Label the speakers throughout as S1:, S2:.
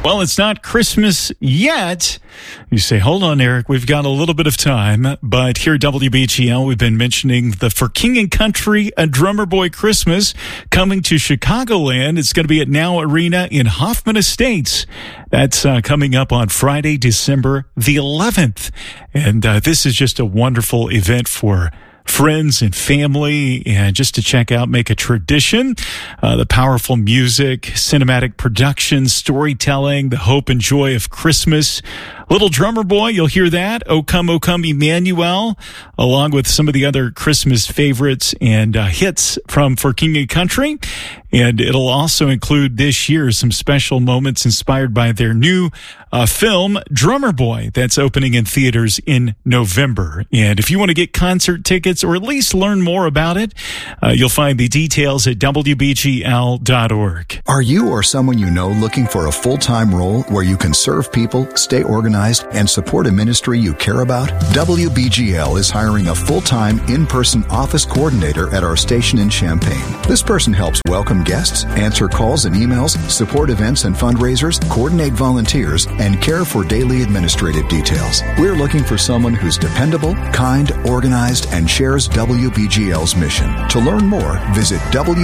S1: Well, it's not Christmas yet. You say, hold on, Eric, we've got a little bit of time. But here at WBGL, we've been mentioning the For King and Country, A Drummer Boy Christmas coming to Chicagoland. It's going to be at Now Arena in Hoffman Estates. That's coming up on Friday, December the 11th. And this is just a wonderful event for friends and family, and just to check out, make a tradition. The powerful music, cinematic production, storytelling, the hope and joy of Christmas. Little Drummer Boy, you'll hear that. O Come, Emmanuel, along with some of the other Christmas favorites and hits from For King and Country. And it'll also include this year some special moments inspired by their new film, Drummer Boy, that's opening in theaters in November. And if you want to get concert tickets or at least learn more about it, you'll find the details at WBGL.org.
S2: Are you or someone you know looking for a full-time role where you can serve people, stay organized, and support a ministry you care about? WBGL is hiring a full-time in-person office coordinator at our station in Champaign. This person helps welcome guests, answer calls and emails, support events and fundraisers, coordinate volunteers, and care for daily administrative details. We're looking for someone who's dependable, kind, organized, and shares WBGL's mission. To learn more, visit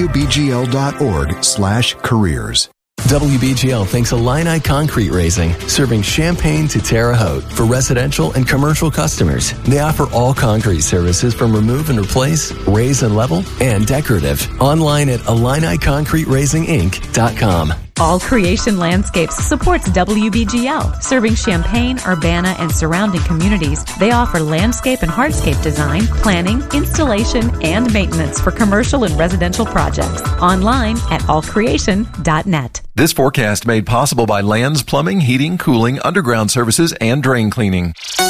S2: WBGL.org/careers.
S3: WBGL thanks Illini Concrete Raising, serving Champaign to Terre Haute for residential and commercial customers. They offer all concrete services from remove and replace, raise and level, and decorative. Online at IlliniConcreteRaisingInc.com.
S4: All Creation Landscapes supports WBGL, serving Champaign, Urbana, and surrounding communities. They offer landscape and hardscape design, planning, installation, and maintenance for commercial and residential projects. Online at allcreation.net.
S5: This forecast made possible by Lands Plumbing, Heating, Cooling, Underground Services, and Drain Cleaning.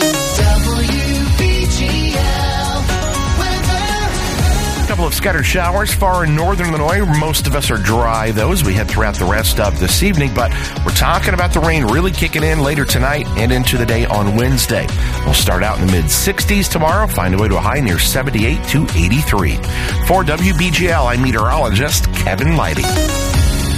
S6: Couple of scattered showers far in northern Illinois. Most of us are dry, though, as we head throughout the rest of this evening. But we're talking about the rain really kicking in later tonight and into the day on Wednesday. We'll start out in the mid-60s tomorrow, find a way to a high near 78 to 83. For WBGL, I'm meteorologist Kevin Leidy.